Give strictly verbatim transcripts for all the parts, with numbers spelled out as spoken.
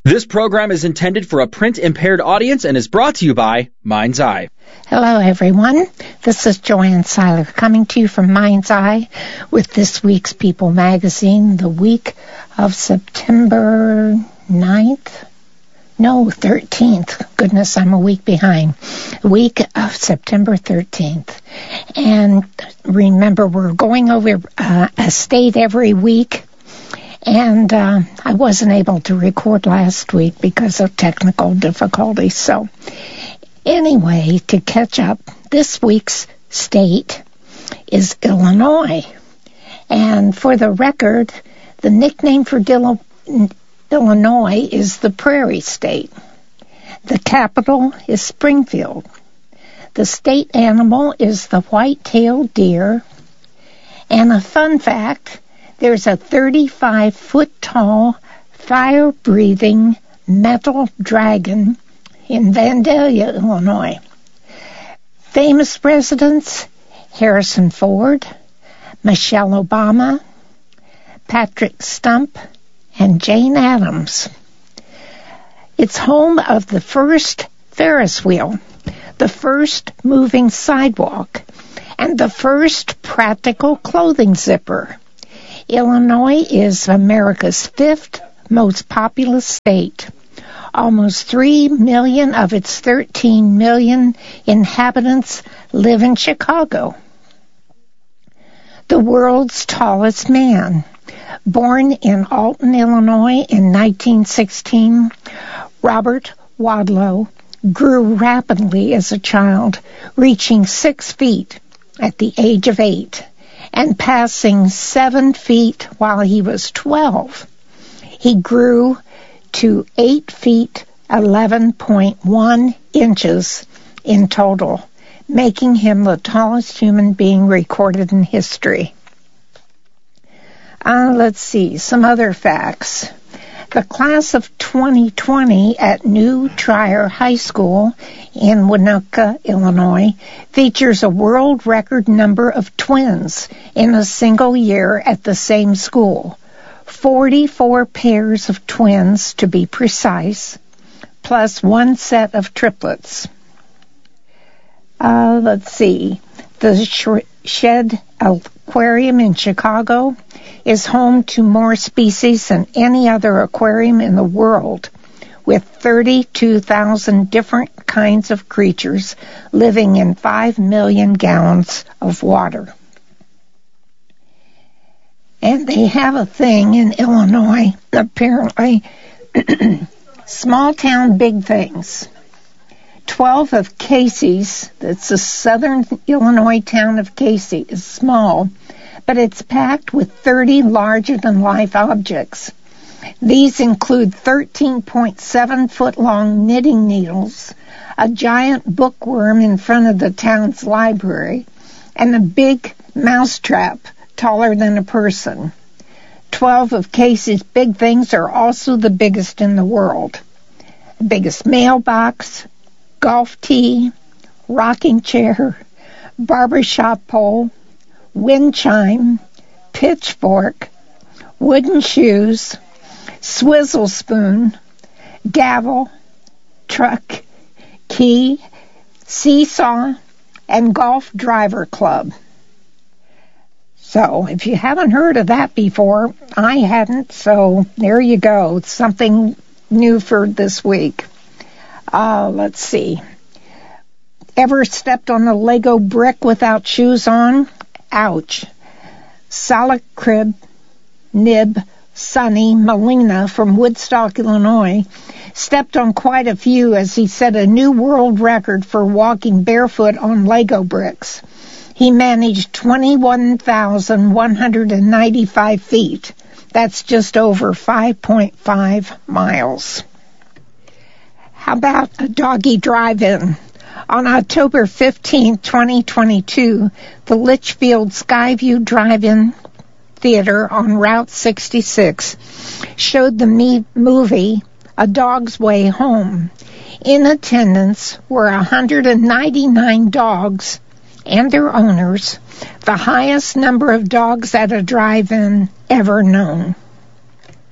This program is intended for a print-impaired audience and is brought to you by Mind's Eye. Hello, everyone. This is Joanne Seiler coming to you from Mind's Eye with this week's People magazine, the week of September ninth. No, thirteenth. Goodness, I'm a week behind. Week of September thirteenth. And remember, we're going over uh, a state every week. And uh, I wasn't able to record last week because of technical difficulties. So anyway, to catch up, this week's state is Illinois. And for the record, the nickname for Dil- Illinois is the Prairie State. The capital is Springfield. The state animal is the white-tailed deer. And a fun fact, there's a thirty-five foot tall, fire-breathing metal dragon in Vandalia, Illinois. Famous residents, Harrison Ford, Michelle Obama, Patrick Stump, and Jane Addams. It's home of the first Ferris wheel, the first moving sidewalk, and the first practical clothing zipper. Illinois is America's fifth most populous state. Almost three million of its thirteen million inhabitants live in Chicago. The world's tallest man. Born in Alton, Illinois in nineteen sixteen, Robert Wadlow grew rapidly as a child, reaching six feet at the age of eight. And passing seven feet while he was twelve. He grew to eight feet, eleven point one inches in total, making him the tallest human being recorded in history. Uh, let's see, some other facts. The class of twenty twenty at New Trier High School in Winooka, Illinois, features a world record number of twins in a single year at the same school. forty-four pairs of twins, to be precise, plus one set of triplets. Uh, let's see. The Sh- Shed Aquarium in Chicago is home to more species than any other aquarium in the world, with thirty-two thousand different kinds of creatures living in five million gallons of water. And they have a thing in Illinois, apparently, small town big things. Twelve of Casey's, that's the southern Illinois town of Casey, is small, but it's packed with thirty larger-than-life objects. These include thirteen point seven foot long knitting needles, a giant bookworm in front of the town's library, and a big mousetrap taller than a person. Twelve of Casey's big things are also the biggest in the world. The biggest mailbox, golf tee, rocking chair, barbershop pole, wind chime, pitchfork, wooden shoes, swizzle spoon, gavel, truck, key, seesaw, and golf driver club. So if you haven't heard of that before, I hadn't, so there you go. It's something new for this week. Uh, let's see. Ever stepped on a Lego brick without shoes on? Ouch. Salacrib Nib Sonny Molina from Woodstock, Illinois, stepped on quite a few as he set a new world record for walking barefoot on Lego bricks. He managed twenty-one thousand one hundred ninety-five feet. That's just over five point five miles. How about a doggy drive-in? On October fifteenth, twenty twenty-two, the Litchfield Skyview Drive-In Theater on Route sixty-six showed the me- movie A Dog's Way Home. In attendance were one hundred ninety-nine dogs and their owners, the highest number of dogs at a drive-in ever known.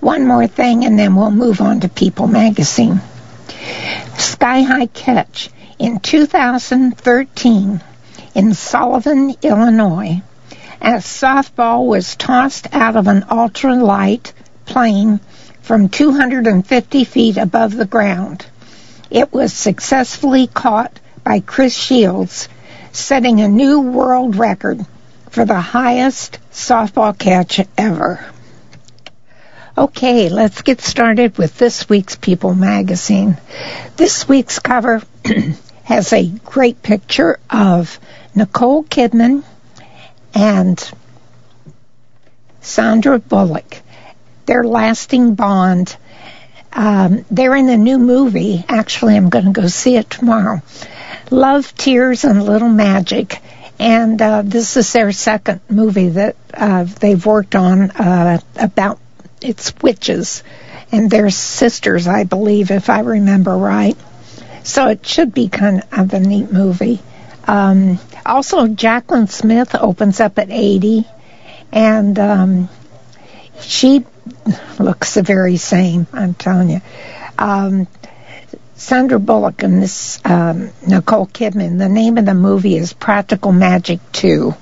One more thing, and then we'll move on to People magazine. Sky High Catch. In two thousand thirteen, in Sullivan, Illinois, a softball was tossed out of an ultralight plane from two hundred fifty feet above the ground. It was successfully caught by Chris Shields, setting a new world record for the highest softball catch ever. Okay, let's get started with this week's People magazine. This week's cover has a great picture of Nicole Kidman and Sandra Bullock. Their lasting bond. Um, they're in the new movie. Actually, I'm going to go see it tomorrow. Love, Tears, and Little Magic. And uh, this is their second movie that uh, they've worked on uh, about it's witches. And they're sisters, I believe, if I remember right. So it should be kind of a neat movie. Um, also, Jaclyn Smith opens up at eighty. And um, she looks the very same, I'm telling you. Um, Sandra Bullock and this um, Nicole Kidman, the name of the movie is Practical Magic two.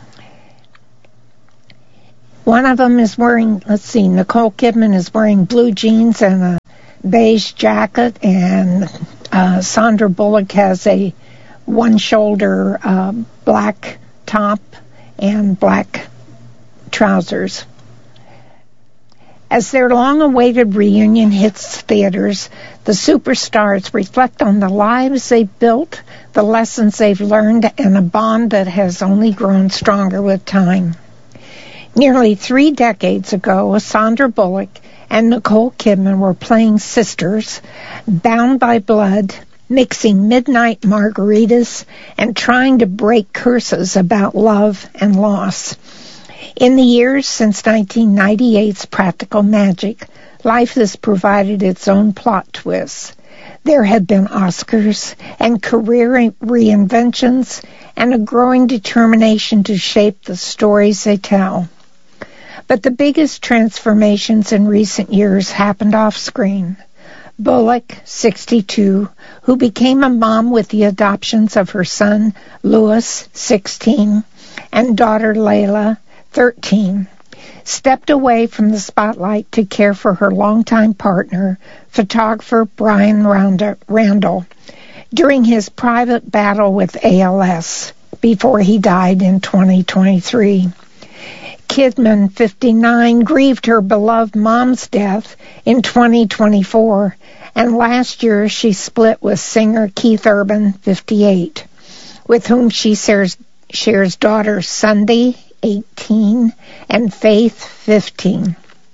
One of them is wearing, let's see, Nicole Kidman is wearing blue jeans and a beige jacket, and uh, Sandra Bullock has a one-shoulder uh, black top and black trousers. As their long-awaited reunion hits theaters, the superstars reflect on the lives they've built, the lessons they've learned, and a bond that has only grown stronger with time. Nearly three decades ago, Sandra Bullock and Nicole Kidman were playing sisters, bound by blood, mixing midnight margaritas, and trying to break curses about love and loss. In the years since nineteen ninety-eight's Practical Magic, life has provided its own plot twists. There have been Oscars and career reinventions and a growing determination to shape the stories they tell. But the biggest transformations in recent years happened off-screen. Bullock, sixty-two, who became a mom with the adoptions of her son, Louis, sixteen, and daughter, Layla, thirteen, stepped away from the spotlight to care for her longtime partner, photographer Brian Randall, during his private battle with A L S before he died in twenty twenty-three. Kidman, fifty-nine, grieved her beloved mom's death in twenty twenty-four, and last year she split with singer Keith Urban, fifty-eight, with whom she shares, shares daughters Sunday, eighteen, and Faith, fifteen.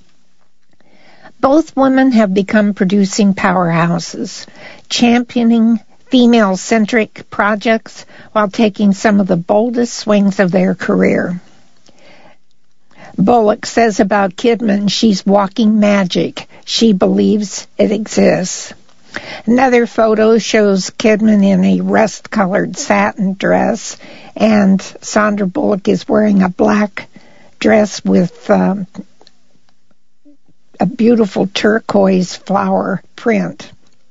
Both women have become producing powerhouses, championing female-centric projects while taking some of the boldest swings of their career. Bullock says about Kidman, she's walking magic. She believes it exists. Another photo shows Kidman in a rust-colored satin dress, and Sandra Bullock is wearing a black dress with um, a beautiful turquoise flower print.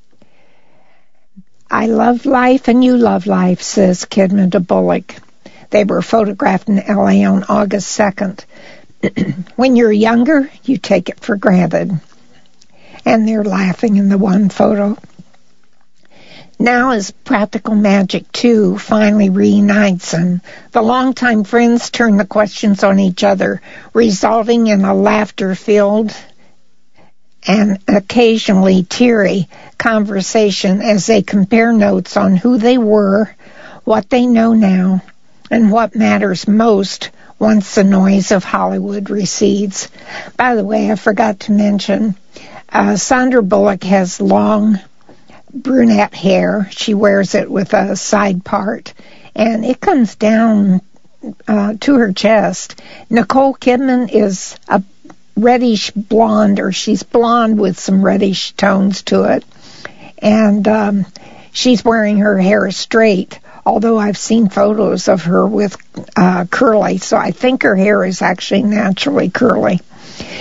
I love life and you love life, says Kidman to Bullock. They were photographed in L A on August second. When you're younger, you take it for granted. And they're laughing in the one photo. Now as Practical Magic two finally reunites them, the longtime friends turn the questions on each other, resulting in a laughter-filled and occasionally teary conversation as they compare notes on who they were, what they know now, and what matters most once the noise of Hollywood recedes. By the way, I forgot to mention, uh, Sandra Bullock has long brunette hair. She wears it with a side part, and it comes down uh, to her chest. Nicole Kidman is a reddish blonde, or she's blonde with some reddish tones to it, and um, she's wearing her hair straight, although I've seen photos of her with uh, curly, so I think her hair is actually naturally curly.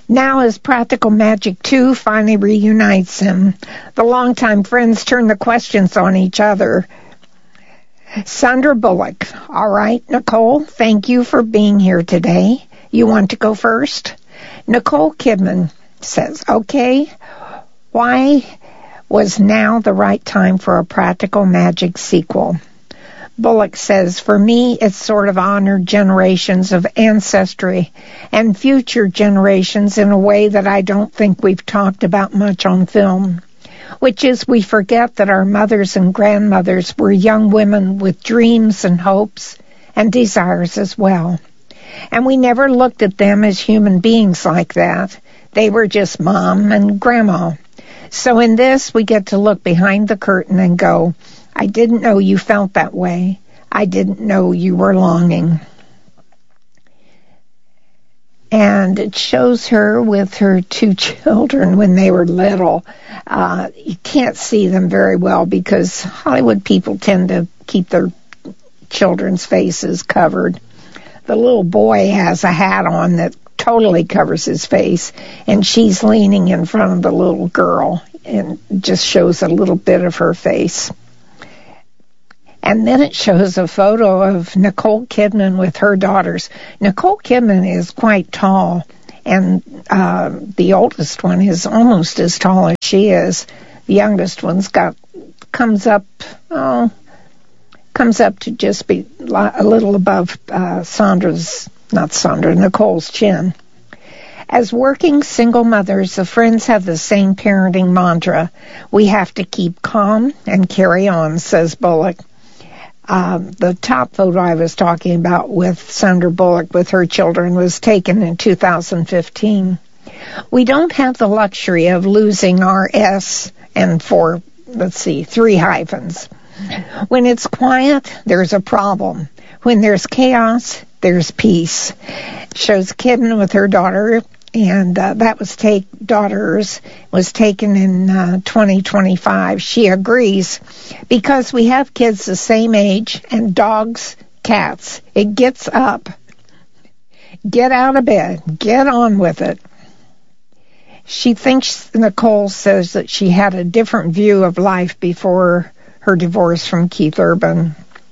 Now, as Practical Magic two finally reunites them, the longtime friends turn the questions on each other. Sandra Bullock. All right, Nicole, thank you for being here today. You want to go first? Nicole Kidman says, okay, why was now the right time for a Practical Magic sequel? Bullock says, for me, it's sort of honored generations of ancestry and future generations in a way that I don't think we've talked about much on film, which is we forget that our mothers and grandmothers were young women with dreams and hopes and desires as well. And we never looked at them as human beings like that. They were just mom and grandma. So in this, we get to look behind the curtain and go, I didn't know you felt that way. I didn't know you were longing. And it shows her with her two children when they were little. Uh, you can't see them very well because Hollywood people tend to keep their children's faces covered. The little boy has a hat on that totally covers his face, and she's leaning in front of the little girl and just shows a little bit of her face. And then it shows a photo of Nicole Kidman with her daughters. Nicole Kidman is quite tall, and uh, the oldest one is almost as tall as she is. The youngest one's got comes up, oh, comes up to just be a little above uh, Sandra's, not Sandra, Nicole's chin. As working single mothers, the friends have the same parenting mantra. We have to keep calm and carry on, says Bullock. Um, the top photo I was talking about with Sandra Bullock with her children was taken in two thousand fifteen. We don't have the luxury of losing our S and four, let's see, three hyphens. When it's quiet, there's a problem. When there's chaos, there's peace. It shows Kidman with her daughter, and uh, that was take daughters was taken in uh, twenty twenty-five. She agrees because we have kids the same age and dogs, cats. It gets up, get out of bed, get on with it. She thinks Nicole says that she had a different view of life before her divorce from Keith Urban.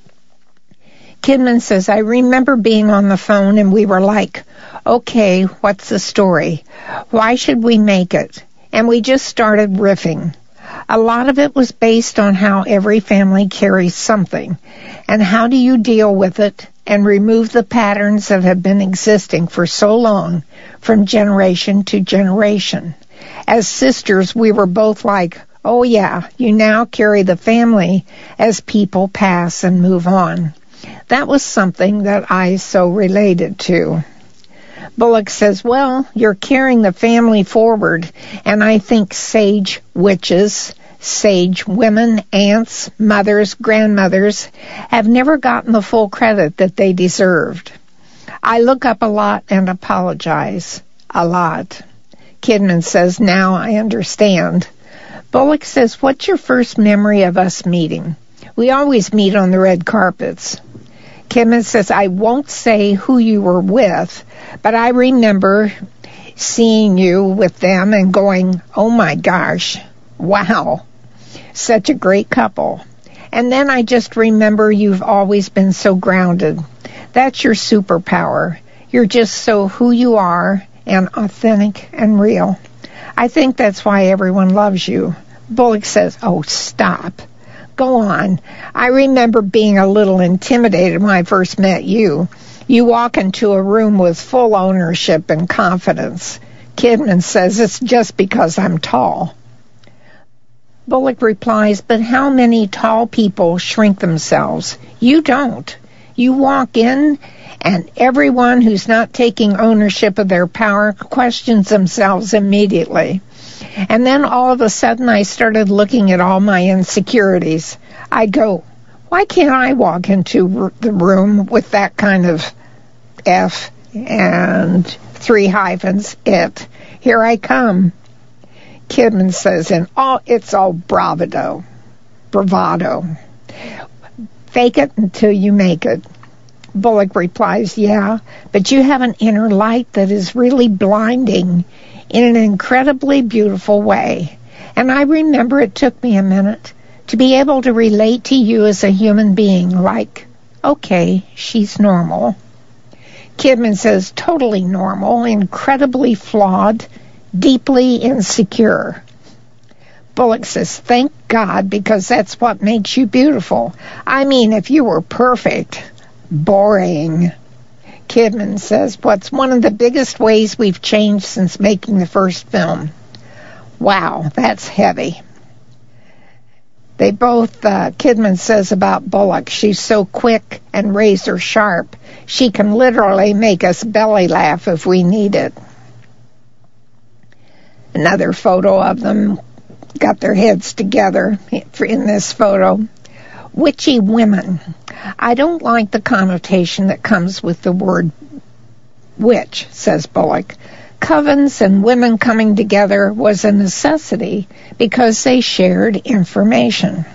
Kidman says, I remember being on the phone and we were like, okay, what's the story? Why should we make it? And we just started riffing. A lot of it was based on how every family carries something, and how do you deal with it and remove the patterns that have been existing for so long from generation to generation. As sisters, we were both like, oh yeah, you now carry the family as people pass and move on. That was something that I so related to. Bullock says, well, you're carrying the family forward, and I think sage witches, sage women, aunts, mothers, grandmothers have never gotten the full credit that they deserved. I look up a lot and apologize a lot. Kidman says, now I understand. Bullock says, what's your first memory of us meeting? We always meet on the red carpets. Kidman says, I won't say who you were with, but I remember seeing you with them and going, oh my gosh, wow, such a great couple. And then I just remember you've always been so grounded. That's your superpower. You're just so who you are and authentic and real. I think that's why everyone loves you. Bullock says, oh, stop. Go on. I remember being a little intimidated when I first met you. You walk into a room with full ownership and confidence. Kidman says, it's just because I'm tall. Bullock replies, but how many tall people shrink themselves? You don't. You walk in, and everyone who's not taking ownership of their power questions themselves immediately. And then all of a sudden I started looking at all my insecurities. I go, why can't I walk into the room with that kind of F and three hyphens, it? Here I come. Kidman says, and all, it's all bravado. Bravado. Fake it until you make it. Bullock replies, yeah, but you have an inner light that is really blinding in an incredibly beautiful way. And I remember it took me a minute to be able to relate to you as a human being, like, okay, she's normal. Kidman says, totally normal, incredibly flawed, deeply insecure. Bullock says, thank God, because that's what makes you beautiful. I mean, if you were perfect, boring. Kidman says, what's one of the biggest ways we've changed since making the first film? Wow, that's heavy. They both, uh, Kidman says about Bullock, she's so quick and razor sharp. She can literally make us belly laugh if we need it. Another photo of them got their heads together in this photo. Witchy women. I don't like the connotation that comes with the word witch, says Bullock. Covens and women coming together was a necessity because they shared information.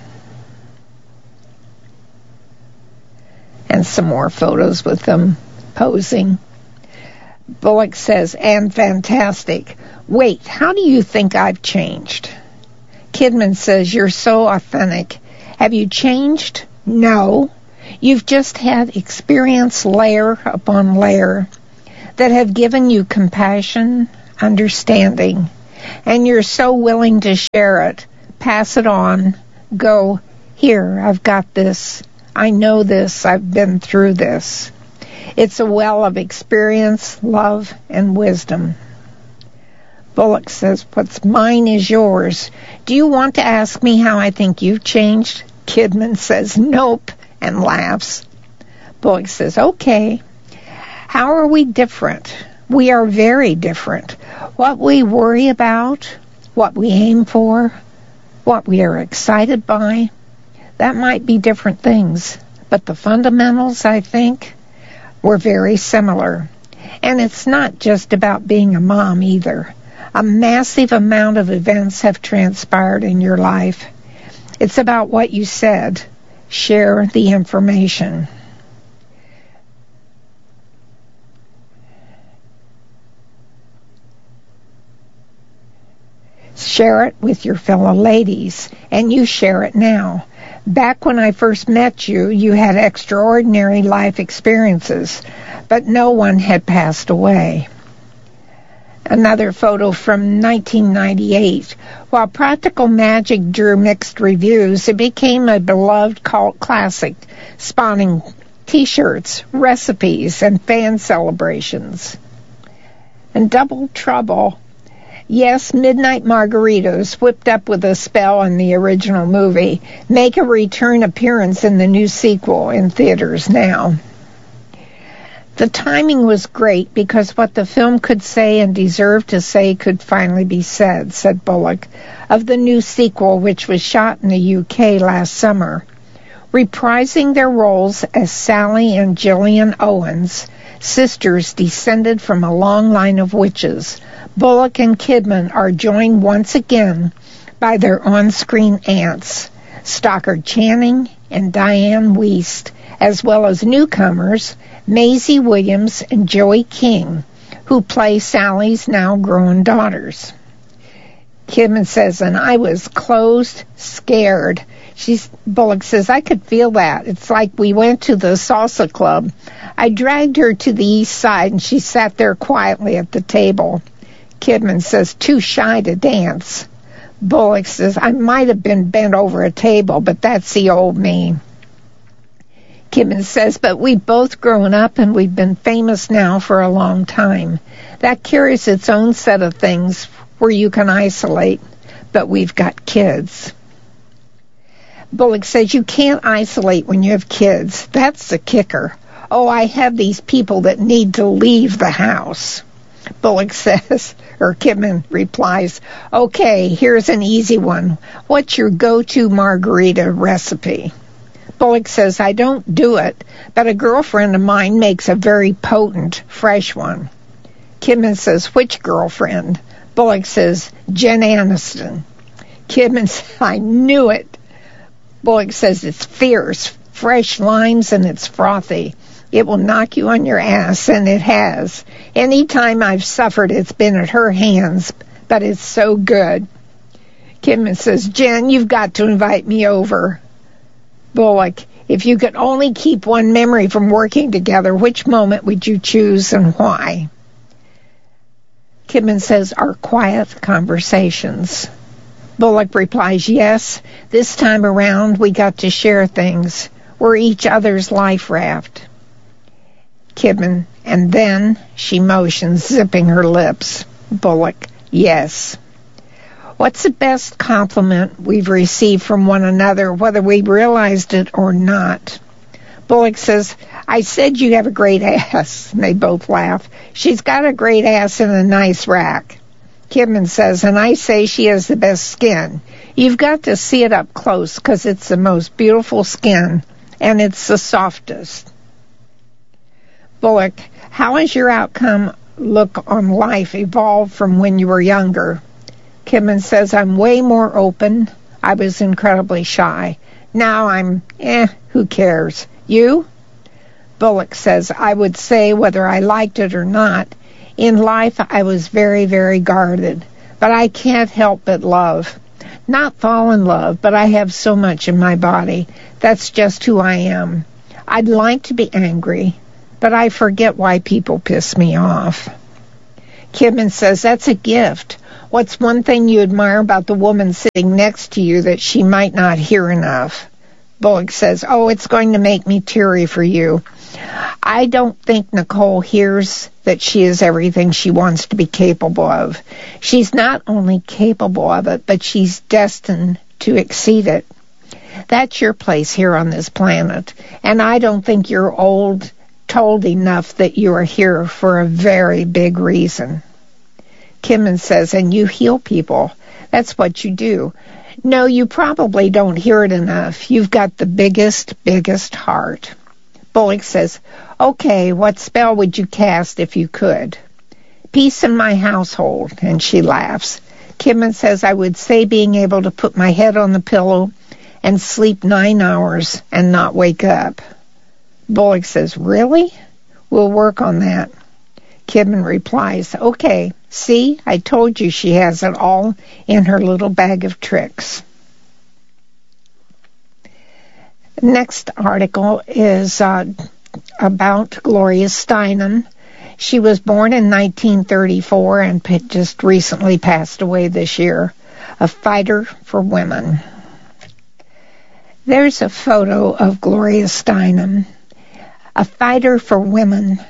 And some more photos with them posing. Bullock says, and fantastic. Wait, how do you think I've changed? Kidman says, you're so authentic. Have you changed? No. You've just had experience layer upon layer that have given you compassion, understanding, and you're so willing to share it, pass it on, go, here, I've got this, I know this, I've been through this. It's a well of experience, love, and wisdom. Bullock says, what's mine is yours. Do you want to ask me how I think you've changed? Kidman says, nope, and laughs. Bullock says, okay. How are we different? We are very different. What we worry about, what we aim for, what we are excited by, that might be different things. But the fundamentals, I think, were very similar. And it's not just about being a mom either. A massive amount of events have transpired in your life. It's about what you said. Share the information. Share it with your fellow ladies, and you share it now. Back when I first met you, you had extraordinary life experiences, but no one had passed away. Another photo from nineteen ninety-eight. While Practical Magic drew mixed reviews, it became a beloved cult classic, spawning T-shirts, recipes, and fan celebrations. And Double Trouble. Yes, Midnight Margaritas, whipped up with a spell in the original movie, make a return appearance in the new sequel in theaters now. The timing was great because what the film could say and deserved to say could finally be said, said Bullock, of the new sequel, which was shot in the U K last summer. Reprising their roles as Sally and Gillian Owens, sisters descended from a long line of witches, Bullock and Kidman are joined once again by their on-screen aunts, Stockard Channing and Diane Wiest, as well as newcomers Maisie Williams and Joey King, who play Sally's now grown daughters. Kidman says, and I was closed, scared. She's, Bullock says, I could feel that. It's like we went to the salsa club. I dragged her to the east side, and she sat there quietly at the table. Kidman says, too shy to dance. Bullock says, I might have been bent over a table, but that's the old me. Kidman says, but we've both grown up and we've been famous now for a long time. That carries its own set of things where you can isolate, but we've got kids. Bullock says, you can't isolate when you have kids. That's the kicker. Oh, I have these people that need to leave the house. Bullock says, or Kidman replies, okay, here's an easy one. What's your go-to margarita recipe? Bullock says, I don't do it, but a girlfriend of mine makes a very potent, fresh one. Kidman says, which girlfriend? Bullock says, Jen Aniston. Kidman says, I knew it. Bullock says, it's fierce, fresh limes, and it's frothy. It will knock you on your ass, and it has. Any time I've suffered, it's been at her hands, but it's so good. Kidman says, Jen, you've got to invite me over. Bullock, if you could only keep one memory from working together, which moment would you choose and why? Kidman says, our quiet conversations. Bullock replies, yes, this time around we got to share things. We're each other's life raft. Kidman, and then she motions, zipping her lips. Bullock, yes. What's the best compliment we've received from one another, whether we realized it or not? Bullock says, I said you have a great ass. And they both laugh. She's got a great ass and a nice rack. Kidman says, and I say she has the best skin. You've got to see it up close because it's the most beautiful skin, and it's the softest. Bullock, how has your outcome look on life evolved from when you were younger? Kidman says, I'm way more open. I was incredibly shy. Now I'm, eh, who cares? You? Bullock says, I would say whether I liked it or not, in life I was very, very guarded. But I can't help but love. Not fall in love, but I have so much in my body. That's just who I am. I'd like to be angry, but I forget why people piss me off. Kidman says, that's a gift. What's one thing you admire about the woman sitting next to you that she might not hear enough? Bullock says, oh, it's going to make me teary for you. I don't think Nicole hears that she is everything she wants to be capable of. She's not only capable of it, but she's destined to exceed it. That's your place here on this planet, and I don't think you're old, told enough that you are here for a very big reason. Kidman says, and you heal people. That's what you do. No, you probably don't hear it enough. You've got the biggest, biggest heart. Bullock says, okay, what spell would you cast if you could? Peace in my household, and she laughs. Kidman says, I would say being able to put my head on the pillow and sleep nine hours and not wake up. Bullock says, really? We'll work on that. Kidman replies, okay, see, I told you she has it all in her little bag of tricks. Next article is uh, about Gloria Steinem. She was born in nineteen thirty-four and just recently passed away this year. A fighter for women. There's a photo of Gloria Steinem, a fighter for women.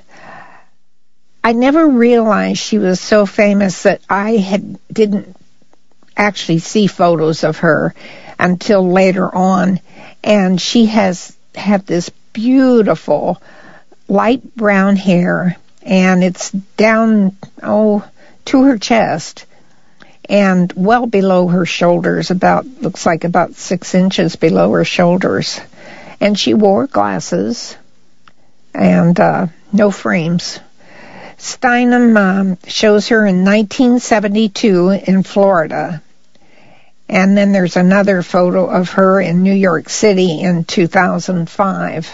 I never realized she was so famous that I had didn't actually see photos of her until later on. And she has had this beautiful light brown hair, and it's down, oh, to her chest and well below her shoulders, about, looks like about six inches below her shoulders. And she wore glasses and uh, no frames. Steinem um, shows her in nineteen seventy-two in Florida. And then there's another photo of her in New York City in two thousand five.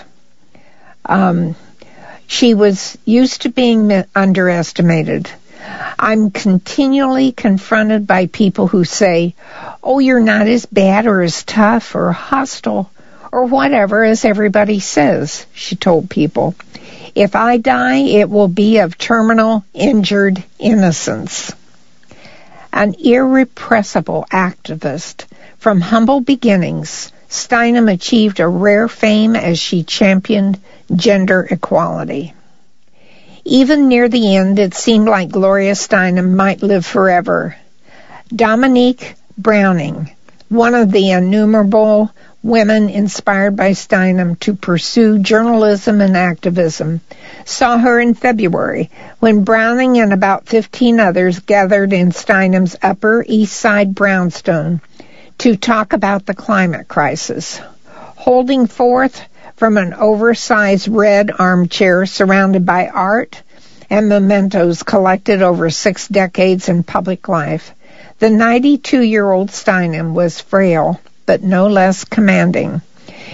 Um, she was used to being underestimated. I'm continually confronted by people who say, oh, you're not as bad or as tough or hostile or whatever as everybody says, she told people. If I die, it will be of terminal injured innocence. An irrepressible activist from humble beginnings, Steinem achieved a rare fame as she championed gender equality. Even near the end, it seemed like Gloria Steinem might live forever. Dominique Browning, one of the innumerable women inspired by Steinem to pursue journalism and activism, saw her in February when Browning and about fifteen others gathered in Steinem's Upper East Side brownstone to talk about the climate crisis. Holding forth from an oversized red armchair surrounded by art and mementos collected over six decades in public life, the ninety-two-year-old Steinem was frail, but no less commanding.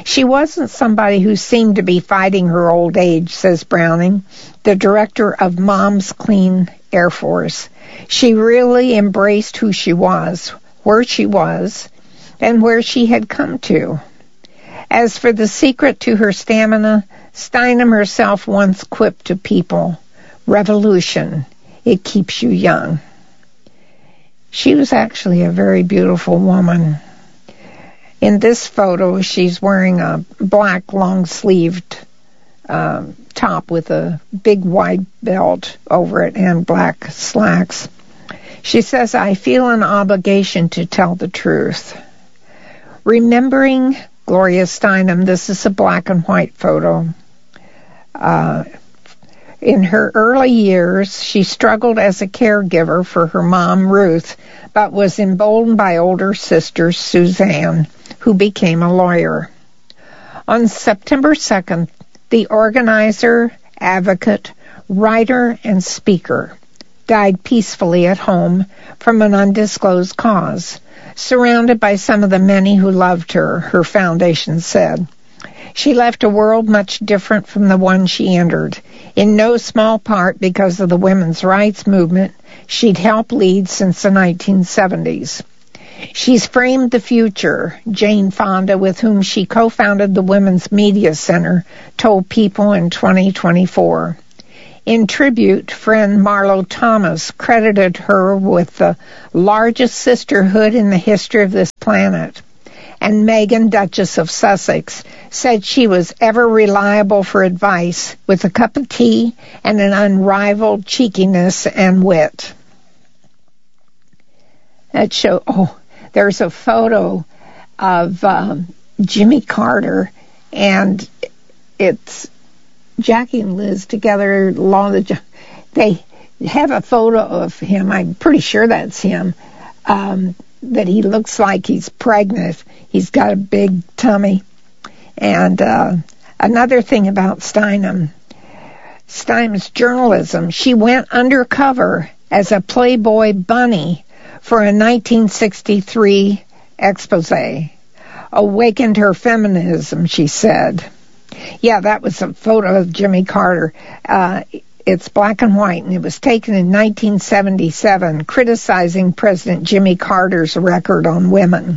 She wasn't somebody who seemed to be fighting her old age, says Browning, the director of Mom's Clean Air Force. She really embraced who she was, where she was, and where she had come to. As for the secret to her stamina, Steinem herself once quipped to people, revolution, it keeps you young. She was actually a very beautiful woman. In this photo, she's wearing a black long-sleeved uh, top with a big wide belt over it and black slacks. She says, I feel an obligation to tell the truth. Remembering Gloria Steinem, this is a black and white photo. Uh, in her early years, she struggled as a caregiver for her mom, Ruth, but was emboldened by older sister, Suzanne, who became a lawyer. On September second, the organizer, advocate, writer, and speaker died peacefully at home from an undisclosed cause, surrounded by some of the many who loved her, her foundation said. She left a world much different from the one she entered, in no small part because of the women's rights movement she'd helped lead since the nineteen seventies. She's framed the future, Jane Fonda, with whom she co-founded the Women's Media Center, told People in twenty twenty-four. In tribute, friend Marlo Thomas credited her with the largest sisterhood in the history of this planet. And Meghan, Duchess of Sussex, said she was ever reliable for advice, with a cup of tea and an unrivaled cheekiness and wit. That show, oh, there's a photo of um, Jimmy Carter, and it's Jackie and Liz together along the. They have a photo of him. I'm pretty sure that's him. Um, that he looks like he's pregnant. He's got a big tummy. And uh, another thing about Steinem, Steinem's journalism, she went undercover as a Playboy bunny for a nineteen sixty-three expose. Awakened her feminism, she said. Yeah, that was a photo of Jimmy Carter. Uh, it's black and white, and it was taken in nineteen seventy-seven, criticizing President Jimmy Carter's record on women.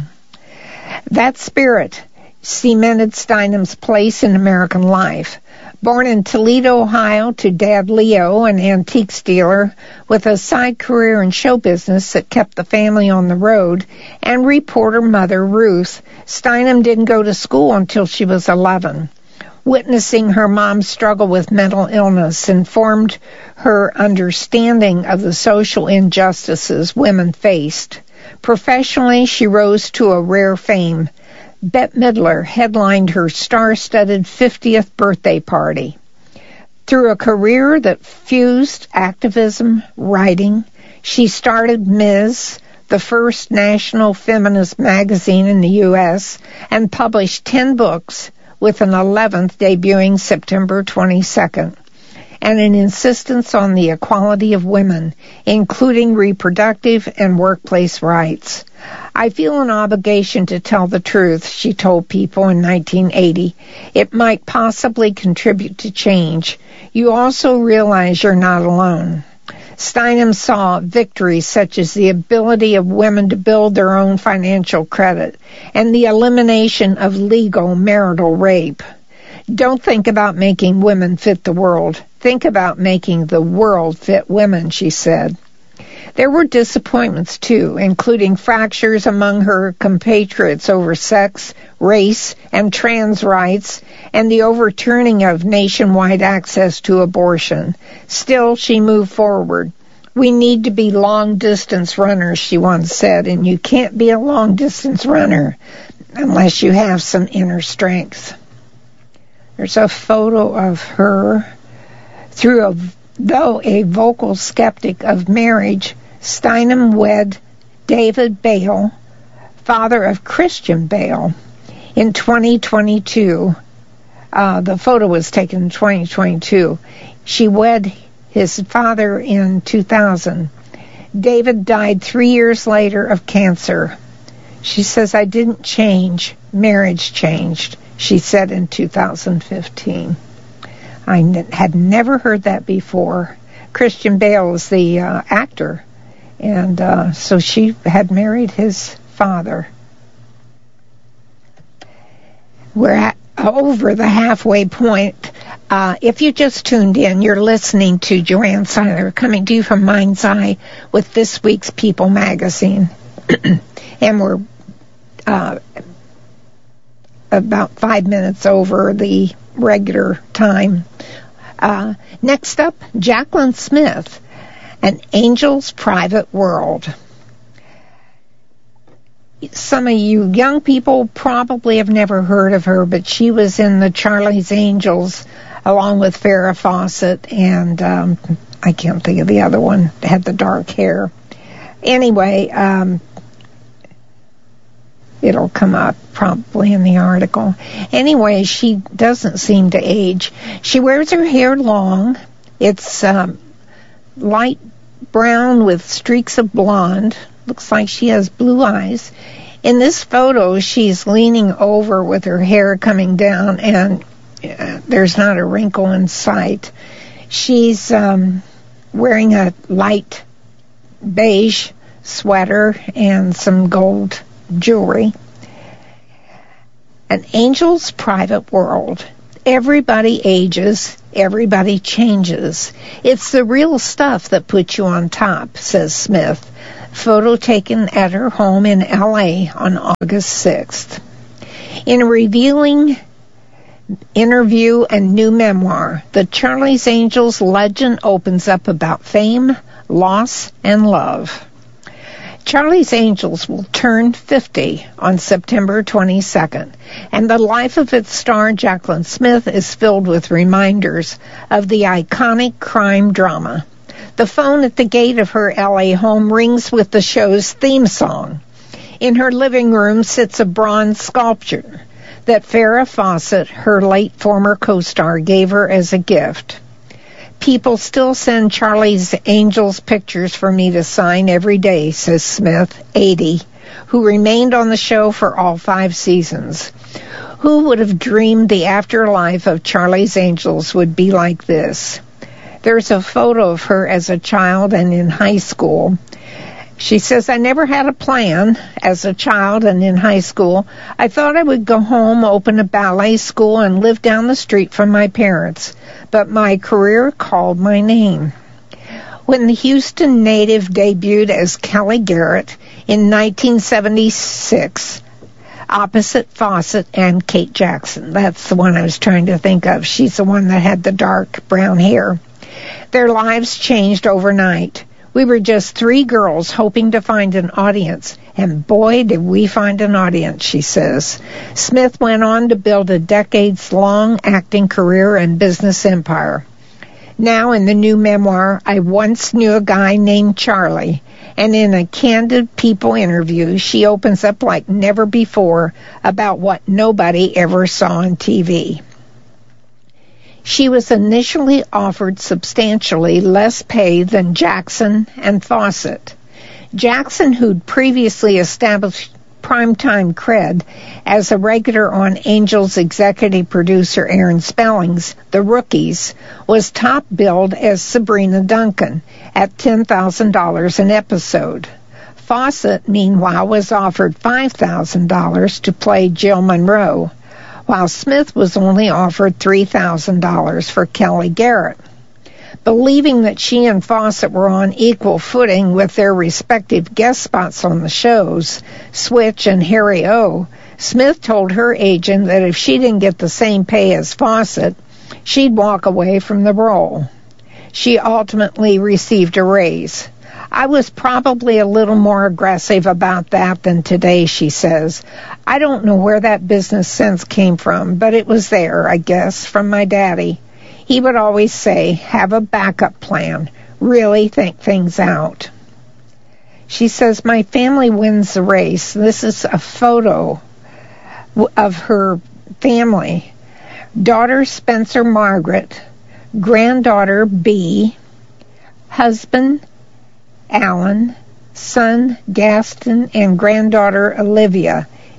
That spirit cemented Steinem's place in American life. Born in Toledo, Ohio, to Dad Leo, an antiques dealer with a side career in show business that kept the family on the road, and reporter mother Ruth, Steinem didn't go to school until she was eleven. Witnessing her mom's struggle with mental illness informed her understanding of the social injustices women faced. Professionally, she rose to a rare fame. Bette Midler headlined her star-studded fiftieth birthday party. Through a career that fused activism, writing, she started Miz, the first national feminist magazine in the U S, and published ten books, with an eleventh debuting September twenty-second, and an insistence on the equality of women, including reproductive and workplace rights. I feel an obligation to tell the truth, she told People in nineteen eighty. It might possibly contribute to change. You also realize you're not alone. Steinem saw victories such as the ability of women to build their own financial credit and the elimination of legal marital rape. Don't think about making women fit the world. Think about making the world fit women, she said. There were disappointments, too, including fractures among her compatriots over sex, race, and trans rights, and the overturning of nationwide access to abortion. Still, she moved forward. We need to be long-distance runners, she once said, and you can't be a long-distance runner unless you have some inner strength. There's a photo of her. Through a, though a vocal skeptic of marriage, Steinem wed David Bale, father of Christian Bale, in twenty twenty-two. Uh, the photo was taken in twenty twenty-two. She wed his father in two thousand. David died three years later of cancer. She says, I didn't change. Marriage changed. she said in two thousand fifteen. I n- had never heard that before. Christian Bale is the uh, actor, and uh, so she had married his father. We're at over the halfway point. Uh, if you just tuned in, you're listening to Joanne Seiler coming to you from Mind's Eye with this week's People magazine. And we're uh, about five minutes over the regular time. Uh, next up, Jaclyn Smith, An Angel's Private World. Some of you young people probably have never heard of her, but she was in the Charlie's Angels along with Farrah Fawcett, and um, I can't think of the other one, had the dark hair. Anyway, um, it'll come up probably in the article. Anyway, she doesn't seem to age. She wears her hair long. It's um, light brown with streaks of blonde. Looks like she has blue eyes. In this photo, she's leaning over with her hair coming down, and uh, there's not a wrinkle in sight. She's um, wearing a light beige sweater and some gold jewelry. An Angel's Private World. Everybody ages, everybody changes. It's the real stuff that puts you on top, says Smith. Photo taken at her home in L A on August sixth. In a revealing interview and new memoir, the Charlie's Angels legend opens up about fame, loss, and love. Charlie's Angels will turn fifty on September twenty-second, and the life of its star, Jaclyn Smith, is filled with reminders of the iconic crime drama. The phone at the gate of her L A home rings with the show's theme song. In her living room sits a bronze sculpture that Farrah Fawcett, her late former co-star, gave her as a gift. People still send Charlie's Angels pictures for me to sign every day, says Smith, eighty, who remained on the show for all five seasons. Who would have dreamed the afterlife of Charlie's Angels would be like this? There's a photo of her as a child and in high school. She says, I never had a plan as a child and in high school. I thought I would go home, open a ballet school, and live down the street from my parents. But my career called my name. When the Houston native debuted as Kelly Garrett in nineteen seventy-six, opposite Fawcett and Kate Jackson. That's the one I was trying to think of. She's the one that had the dark brown hair. Their lives changed overnight. We were just three girls hoping to find an audience, and boy, did we find an audience, she says. Smith went on to build a decades-long acting career and business empire. Now, in the new memoir, I once knew a guy named Charlie, and in a candid People interview, she opens up like never before about what nobody ever saw on T V. She was initially offered substantially less pay than Jackson and Fawcett. Jackson, who'd previously established primetime cred as a regular on Angel's executive producer Aaron Spelling's The Rookies, was top billed as Sabrina Duncan at ten thousand dollars an episode. Fawcett, meanwhile, was offered five thousand dollars to play Jill Monroe, while Smith was only offered three thousand dollars for Kelly Garrett. Believing that she and Fawcett were on equal footing with their respective guest spots on the shows, Switch and Harry O., Smith told her agent that if she didn't get the same pay as Fawcett, she'd walk away from the role. She ultimately received a raise. I was probably a little more aggressive about that than today, she says. I don't know where that business sense came from, but it was there, I guess, from my daddy. He would always say, have a backup plan, really think things out. She says, my family wins the race. This is a photo of her family. Daughter Spencer Margaret, granddaughter B, husband Alan, son Gaston, and granddaughter Olivia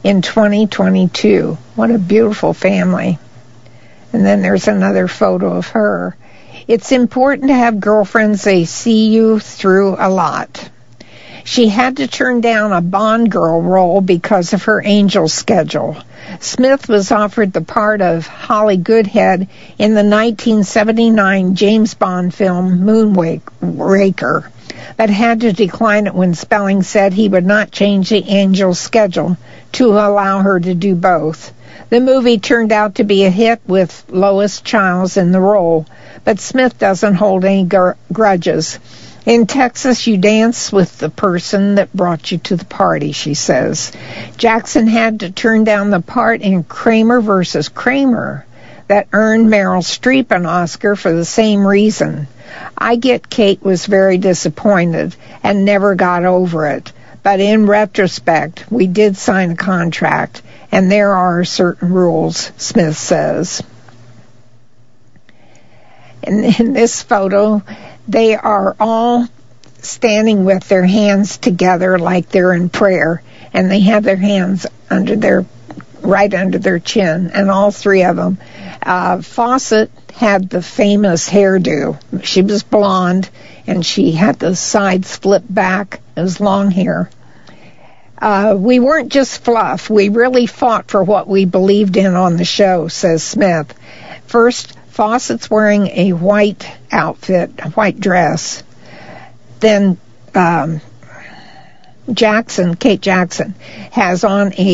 in twenty twenty-two. What a beautiful family. And then there's another photo of her. It's important to have girlfriends. They see you through a lot. She had to turn down a Bond girl role because of her Angel schedule. Smith was offered the part of Holly Goodhead in the nineteen seventy-nine James Bond film Moonraker, but had to decline it when Spelling said he would not change the Angel schedule to allow her to do both. The movie turned out to be a hit with Lois Chiles in the role, but Smith doesn't hold any gr- grudges. In Texas, you dance with the person that brought you to the party, she says. Jackson had to turn down the part in Kramer versus Kramer that earned Meryl Streep an Oscar for the same reason. I get Kate was very disappointed and never got over it. But in retrospect, we did sign a contract, and there are certain rules, Smith says. And in this photo, they are all standing with their hands together like they're in prayer, and they have their hands under their right under their chin, and all three of them. Uh, Fawcett had the famous hairdo. She was blonde, and she had the sides flipped back. It was long hair. Uh, we weren't just fluff. We really fought for what we believed in on the show, says Smith. First, Fawcett's wearing a white outfit, a white dress. Then um, Jackson, Kate Jackson, has on a